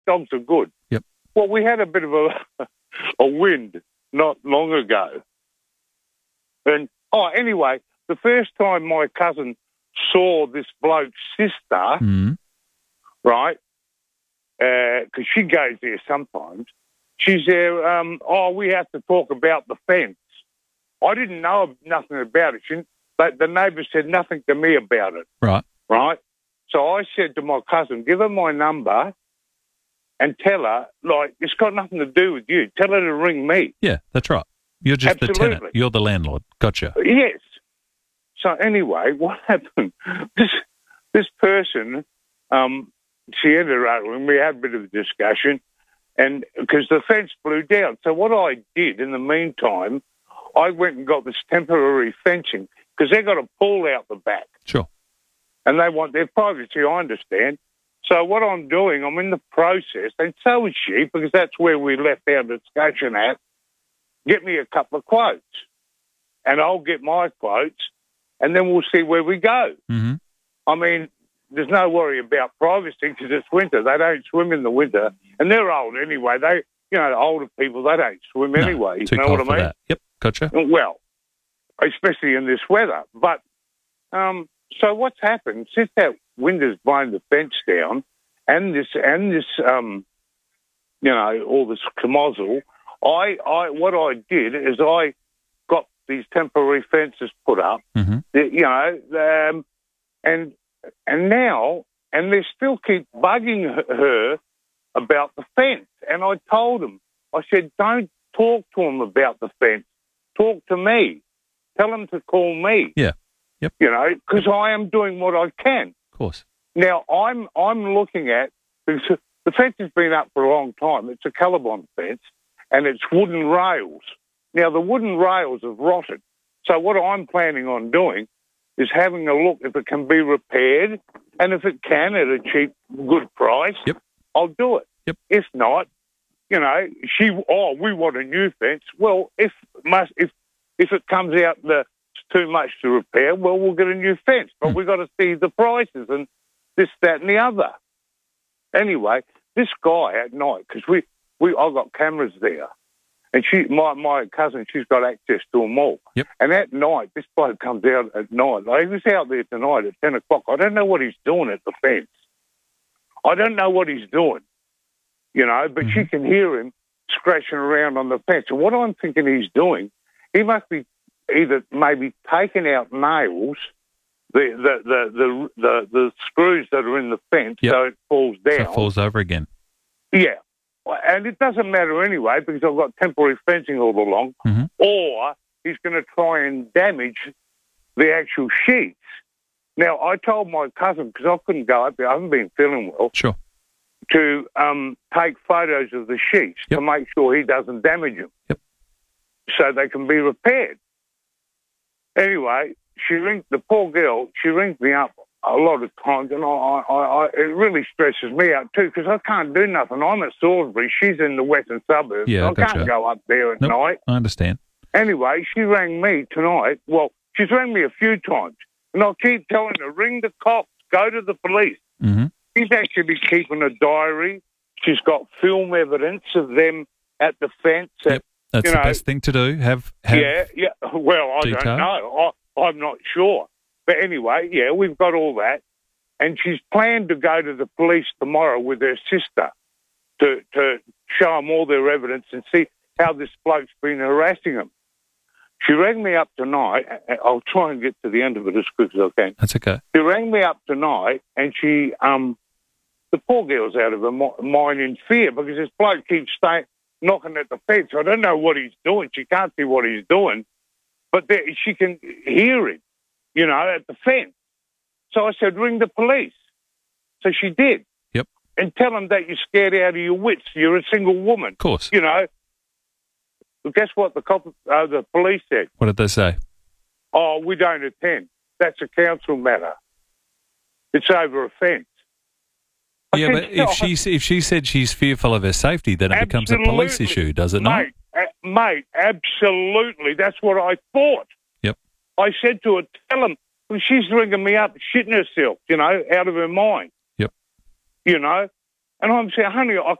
Dogs are good. Yep. Well, we had a bit of a wind not long ago. And, anyway, the first time my cousin saw this bloke's sister, right, because she goes there sometimes, she's there, we have to talk about the fence. I didn't know nothing about it. But the neighbour said nothing to me about it. Right. Right? So I said to my cousin, give her my number and tell her, like, it's got nothing to do with you. Tell her to ring me. Yeah, that's right. You're just the Absolutely. tenant. You're the landlord. Gotcha. Yes. So anyway, what happened? This person, she ended up, and we had a bit of a discussion, and because the fence blew down. So what I did in the meantime, I went and got this temporary fencing because they've got a pool out the back. Sure. And they want their privacy, I understand. So what I'm doing, I'm in the process, and so is she, because that's where we left our discussion at, get me a couple of quotes. And I'll get my quotes, and then we'll see where we go. Mm-hmm. I mean, there's no worry about privacy because it's winter. They don't swim in the winter. And they're old anyway. Older people, they don't swim anyway. Too You know cold what for I mean? that. Yep, gotcha. Well, especially in this weather. But so what's happened since that wind has blown the fence down, and this, all this camozzle, what I did is I got these temporary fences put up, and now they still keep bugging her about the fence. And I told them, I said, don't talk to them about the fence. Talk to me. Tell them to call me. Yeah. Yep. Because I am doing what I can. Of course. Now, I'm looking at, because the fence has been up for a long time. It's a Colorbond fence, and it's wooden rails. Now, the wooden rails have rotted. So what I'm planning on doing is having a look if it can be repaired, and if it can at a cheap, good price, I'll do it. Yep. If not, we want a new fence. Well, if it comes out it's too much to repair, well, we'll get a new fence. But we've got to see the prices and this, that, and the other. Anyway, this guy at night, because I've got cameras there, and my cousin, she's got access to them all. Yep. And at night, this bloke comes out at night. Like, he was out there tonight at 10 o'clock. I don't know what he's doing at the fence. I don't know what he's doing, but she can hear him scratching around on the fence. And what I'm thinking he's doing, he must be either maybe taking out nails, the screws that are in the fence, so it falls down. So it falls over again. Yeah. And it doesn't matter anyway because I've got temporary fencing all along. Mm-hmm. Or he's going to try and damage the actual sheets. Now, I told my cousin, because I couldn't go up there, I haven't been feeling well, Sure. to take photos of the sheets to make sure he doesn't damage them. Yep. So they can be repaired. Anyway, the poor girl, she rings me up a lot of times, and it really stresses me out too, because I can't do nothing. I'm at Salisbury. She's in the western suburbs. Yeah, I can't go up there at night. I understand. Anyway, she rang me tonight. Well, she's rang me a few times, and I keep telling her, ring the cops, go to the police. Mm-hmm. She's actually keeping a diary. She's got film evidence of them at the fence. That's the best thing to do. Have yeah. Well, I detail. don't know. I'm not sure. But anyway, we've got all that. And she's planned to go to the police tomorrow with her sister to show them all their evidence and see how this bloke's been harassing them. She rang me up tonight. I'll try and get to the end of it as quick as I can. That's okay. She rang me up tonight, and she, the poor girl's out of her mind in fear because this bloke keeps knocking at the fence. I don't know what he's doing. She can't see what he's doing, but she can hear him, at the fence. So I said, ring the police. So she did. Yep. And tell them that you're scared out of your wits. You're a single woman. Of course. But guess what the police said? What did they say? Oh, we don't attend. That's a council matter. It's over a fence. Yeah, but if she said she's fearful of her safety, then it becomes a police issue, does it not? Mate, absolutely. That's what I thought. Yep. I said to her, tell him, well, she's ringing me up, shitting herself, out of her mind. Yep. And I'm saying, honey, I